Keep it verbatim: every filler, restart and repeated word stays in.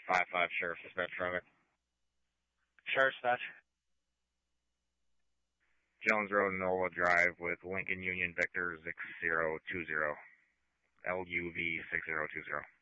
five five, Sheriff Dispatch traffic. Sheriff Dispatch. Jones Road, Nola Drive with Lincoln Union Victor six zero two zero. L U V six zero two zero.